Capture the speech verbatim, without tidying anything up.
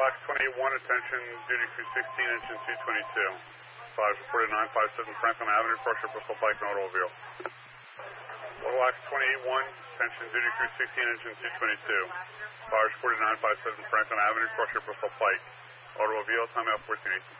X twenty-one, attention, duty crew sixteen, engine two twenty-two. Fires reported nine five seven Franklin Avenue, crusher Bristol Pike and automobile. Little X twenty-one, attention, duty crew sixteen, engine two twenty-two. Fires reported nine five seven Franklin Avenue, crusher Bristol Pike. Automobile, time out fourteen eighteen.